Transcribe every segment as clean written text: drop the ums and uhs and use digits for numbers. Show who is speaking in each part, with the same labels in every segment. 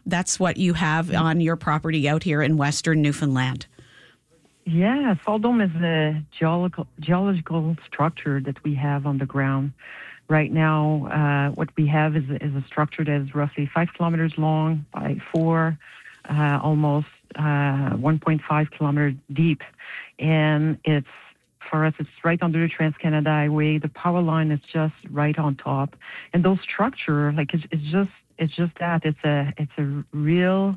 Speaker 1: That's what you have on your property out here in Western Newfoundland.
Speaker 2: Yeah, salt dome is a geological structure that we have on the ground. Right now, what we have is a structure that is roughly 5 kilometers long by 4, almost 1.5 kilometers deep. And for us, it's right under the Trans-Canada Highway. The power line is just right on top. And those structure, it's just that. It's a real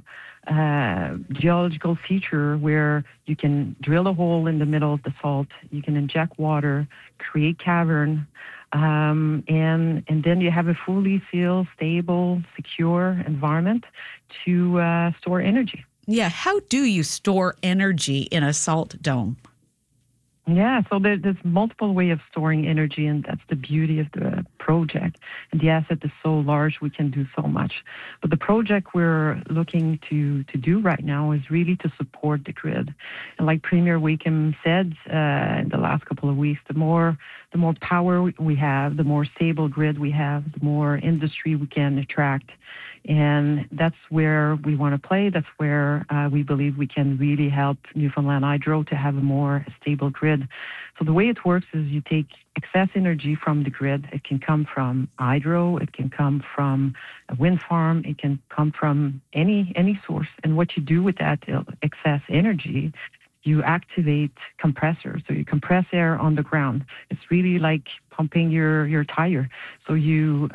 Speaker 2: geological feature where you can drill a hole in the middle of the salt, you can inject water, create cavern, and then you have a fully sealed, stable, secure environment to store energy.
Speaker 1: Yeah, how do you store energy in a salt dome?
Speaker 2: Yeah, so there's multiple ways of storing energy, and that's the beauty of the project. And the asset is so large, we can do so much. But the project we're looking to do right now is really to support the grid. And like Premier Wakeham said in the last couple of weeks, the more power we have, the more stable grid we have, the more industry we can attract. And that's where we want to play. That's where we believe we can really help Newfoundland Hydro to have a more stable grid. So the way it works is you take excess energy from the grid. It can come from hydro. It can come from a wind farm. It can come from any source. And what you do with that excess energy, you activate compressors. So you compress air on the ground. It's really like pumping your tire. So you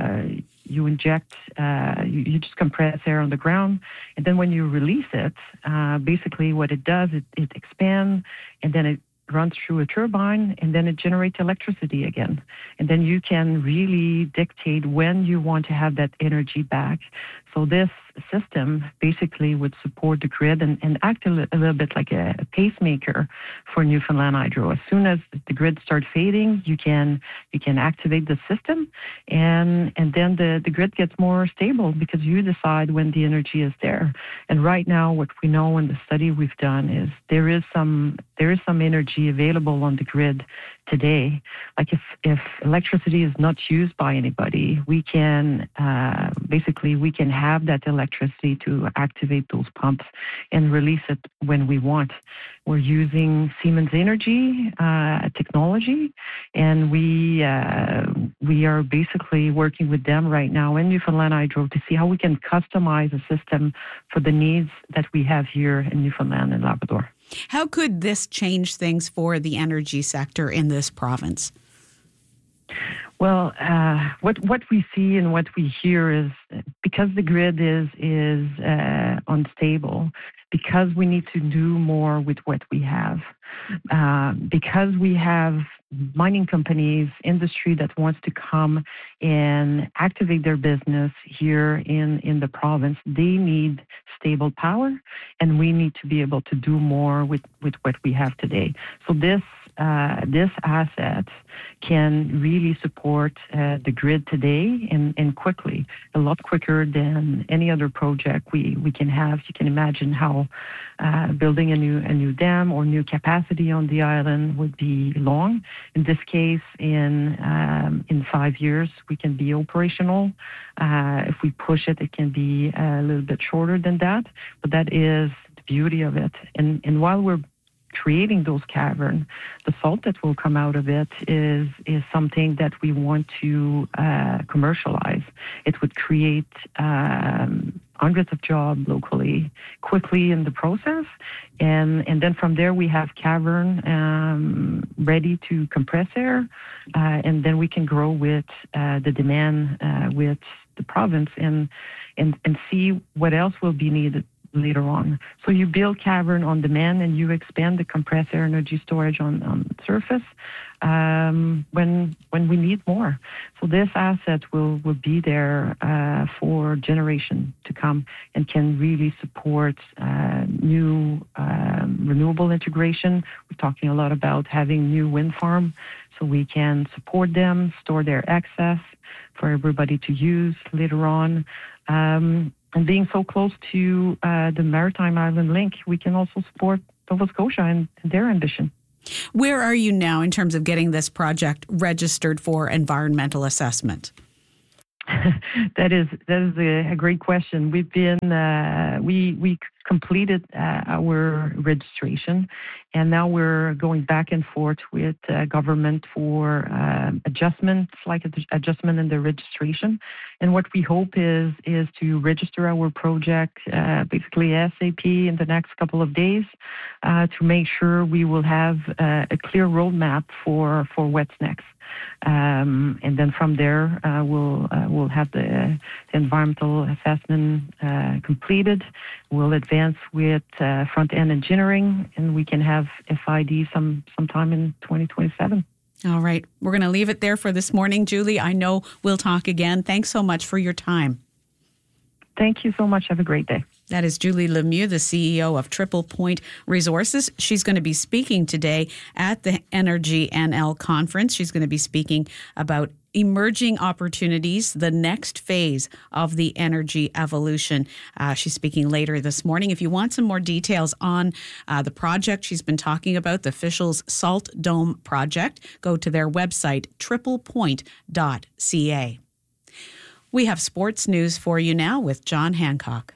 Speaker 2: inject, you just compress air on the ground. And then when you release it, basically what it does, it expands, and then it runs through a turbine, and then it generates electricity again. And then you can really dictate when you want to have that energy back. So this system basically would support the grid and act a little bit like a pacemaker for Newfoundland Hydro. As soon as the grid starts fading, you can activate the system, and then the grid gets more stable because you decide when the energy is there. And right now, what we know in the study we've done is there is some energy available on the grid today. Like if electricity is not used by anybody, we can have that electricity to activate those pumps and release it when we want. We're using Siemens Energy technology, and we are basically working with them right now in Newfoundland Hydro to see how we can customize a system for the needs that we have here in Newfoundland and Labrador.
Speaker 1: How could this change things for the energy sector in this province?
Speaker 2: Well, what we see and what we hear is because the grid is unstable, because we need to do more with what we have, because we have mining companies, industry that wants to come and activate their business here in the province, they need stable power, and we need to be able to do more with what we have today. So this asset can really support the grid today and quickly, a lot quicker than any other project we can have. You can imagine how building a new dam or new capacity on the island would be long. In this case, in 5 years, we can be operational. If we push it, it can be a little bit shorter than that, but that is the beauty of it. And while we're creating those caverns, the salt that will come out of it is something that we want to commercialize. It would create hundreds of jobs locally, quickly in the process, and then from there we have cavern ready to compress air, and then we can grow with the demand with the province and see what else will be needed later on. So you build cavern on demand and you expand the compressed air energy storage on surface when we need more. So this asset will be there for generation to come and can really support new renewable integration. We're talking a lot about having new wind farm, so we can support them, store their excess for everybody to use later on. And being so close to the Maritime Island Link, we can also support Nova Scotia and their ambition.
Speaker 1: Where are you now in terms of getting this project registered for environmental assessment?
Speaker 2: That is a great question. We've been we completed our registration, and now we're going back and forth with government for adjustments, like adjustment in the registration. And what we hope is to register our project basically ASAP in the next couple of days to make sure we will have a clear roadmap for what's next. And then from there, we'll have the environmental assessment completed. We'll advance with front-end engineering, and we can have FID sometime in 2027.
Speaker 1: All right. We're going to leave it there for this morning, Julie. I know we'll talk again. Thanks so much for your time.
Speaker 2: Thank you so much. Have a great day.
Speaker 1: That is Julie Lemieux, the CEO of Triple Point Resources. She's going to be speaking today at the Energy NL conference. She's going to be speaking about emerging opportunities, the next phase of the energy evolution. She's speaking later this morning. If you want some more details on the project she's been talking about, the Fischl's Salt Dome project, go to their website, triplepoint.ca. We have sports news for you now with John Hancock.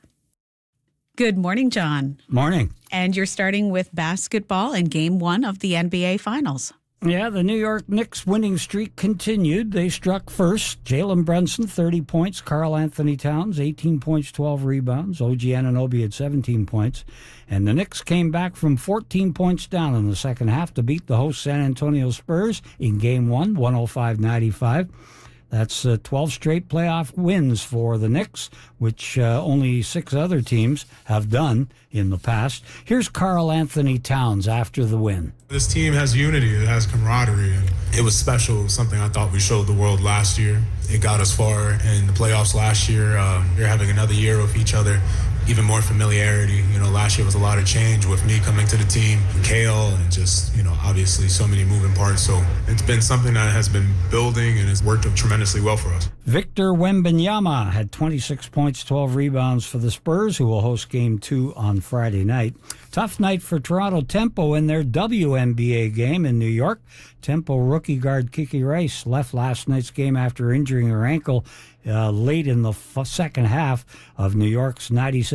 Speaker 1: Good morning, John.
Speaker 3: Morning.
Speaker 1: And you're starting with basketball in Game 1 of the NBA Finals.
Speaker 3: Yeah, the New York Knicks winning streak continued. They struck first. Jalen Brunson, 30 points. Karl Anthony Towns, 18 points, 12 rebounds. OG Anunoby had 17 points. And the Knicks came back from 14 points down in the second half to beat the host San Antonio Spurs in Game 1, 105-95. That's 12 straight playoff wins for the Knicks, which only 6 other teams have done in the past. Here's Karl Anthony Towns after the win.
Speaker 4: This team has unity, it has camaraderie, and it was special. It was something I thought we showed the world last year. It got us far in the playoffs last year. We're having another year with each other. Even more familiarity. Last year was a lot of change with me coming to the team, Kale, and just, obviously so many moving parts. So it's been something that has been building and has worked tremendously well for us.
Speaker 3: Victor Wembanyama had 26 points, 12 rebounds for the Spurs, who will host Game 2 on Friday night. Tough night for Toronto Tempo in their WNBA game in New York. Tempo rookie guard Kiki Rice left last night's game after injuring her ankle late in the second half of New York's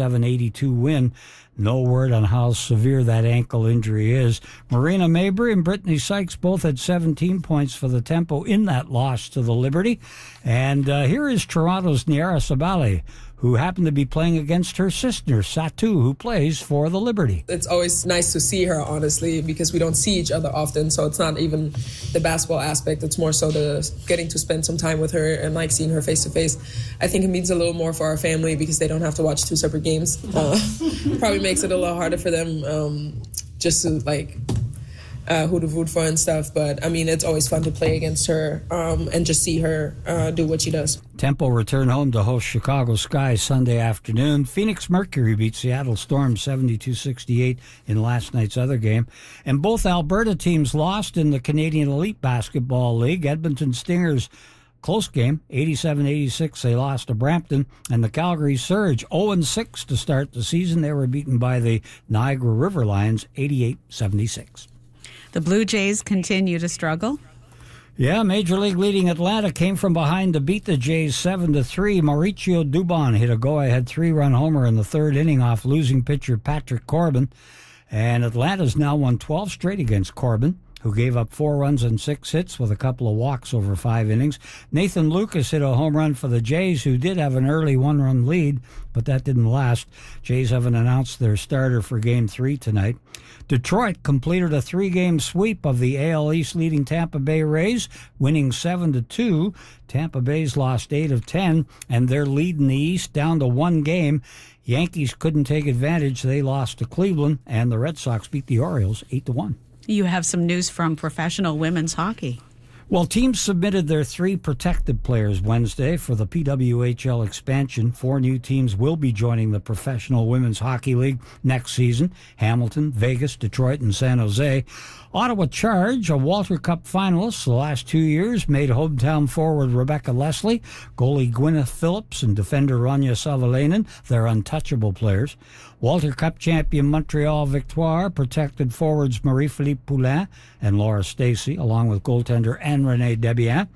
Speaker 3: 97-82 win. No word on how severe that ankle injury is. Marina Mabrey and Brittany Sykes both had 17 points for the Tempo in that loss to the Liberty. And here is Toronto's Niara Sabali, who happened to be playing against her sister, Satu, who plays for the Liberty.
Speaker 5: It's always nice to see her, honestly, because we don't see each other often, so it's not even the basketball aspect. It's more so the getting to spend some time with her and seeing her face to face. I think it means a little more for our family because they don't have to watch 2 separate games. Probably makes it a little harder for them just to who to root for and stuff. But, it's always fun to play against her and just see her do what she does.
Speaker 3: Tempo returned home to host Chicago Sky Sunday afternoon. Phoenix Mercury beat Seattle Storm 72-68 in last night's other game. And both Alberta teams lost in the Canadian Elite Basketball League. Edmonton Stingers, close game, 87-86. They lost to Brampton. And the Calgary Surge, 0-6 to start the season. They were beaten by the Niagara River Lions, 88-76.
Speaker 1: The Blue Jays continue to struggle.
Speaker 3: Yeah, Major League leading Atlanta came from behind to beat the Jays 7-3. Mauricio Dubon hit a go-ahead 3-run homer in the third inning off losing pitcher Patrick Corbin. And Atlanta's now won 12 straight against Corbin, who gave up 4 runs and 6 hits with a couple of walks over 5 innings. Nathan Lucas hit a home run for the Jays, who did have an early 1-run lead, but that didn't last. Jays haven't announced their starter for Game 3 tonight. Detroit completed a 3-game sweep of the AL East leading Tampa Bay Rays, winning 7-2. Tampa Bay's lost 8 of 10, and they're leading the East down to 1 game. Yankees couldn't take advantage. They lost to Cleveland, and the Red Sox beat the Orioles 8-1.
Speaker 1: You have some news from professional women's hockey.
Speaker 3: Well, teams submitted their 3 protected players Wednesday for the PWHL expansion. 4 new teams will be joining the Professional Women's Hockey League next season: Hamilton, Vegas, Detroit, and San Jose. Ottawa Charge, a Walter Cup finalist the last 2 years, made hometown forward Rebecca Leslie, goalie Gwyneth Phillips, and defender Rania Savalainen their untouchable players. Walter Cup champion Montreal Victoire protected forwards Marie-Philippe Poulin and Laura Stacey, along with goaltender Anne-Renee Debian.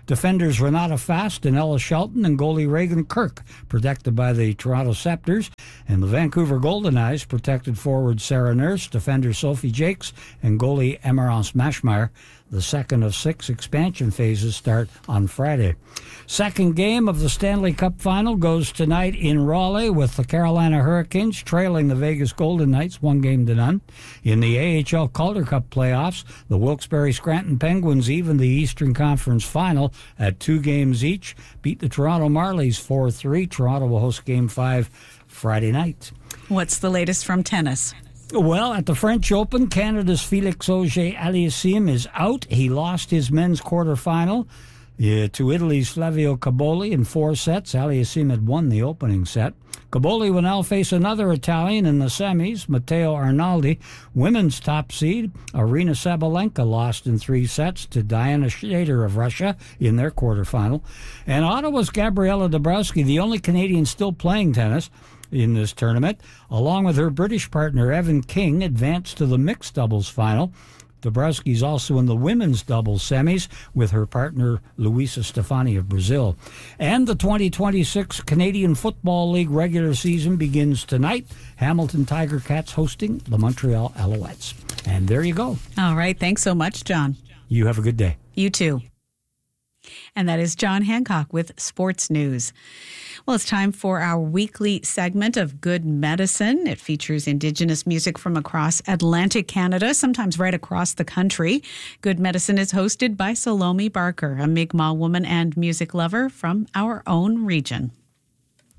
Speaker 3: Defenders Renata Fast and Ella Shelton and goalie Reagan Kirk protected by the Toronto Scepters. And the Vancouver Golden Eyes protected forward Sarah Nurse, defender Sophie Jakes, and goalie Emerance Mashmeyer. The second of 6 expansion phases start on Friday. Second game of the Stanley Cup Final goes tonight in Raleigh with the Carolina Hurricanes trailing the Vegas Golden Knights 1-0. In the AHL Calder Cup playoffs, the Wilkes-Barre Scranton Penguins even the Eastern Conference Final at 2 games each, beat the Toronto Marlies 4-3. Toronto will host Game 5 Friday night.
Speaker 1: What's the latest from tennis?
Speaker 3: Well, at the French Open, Canada's Félix Auger-Aliassime is out. He lost his men's quarterfinal to Italy's Flavio Caboli in 4 sets. Aliassime had won the opening set. Caboli will now face another Italian in the semis, Matteo Arnaldi. Women's top seed, Arina Sabalenka, lost in 3 sets to Diana Shader of Russia in their quarterfinal. And Ottawa's Gabriela Dabrowski, the only Canadian still playing tennis in this tournament, along with her British partner Evan King, advanced to the mixed doubles final. Dabrowski's also in the women's doubles semis with her partner Luisa Stefani of Brazil. And the 2026 Canadian Football League regular season begins tonight. Hamilton Tiger Cats hosting the Montreal Alouettes. And there you go.
Speaker 1: All right. Thanks so much, John.
Speaker 3: You have a good day.
Speaker 1: You too. And that is John Hancock with Sports News. Well, it's time for our weekly segment of Good Medicine. It features Indigenous music from across Atlantic Canada, sometimes right across the country. Good Medicine is hosted by Salome Barker, a Mi'kmaq woman and music lover from our own region.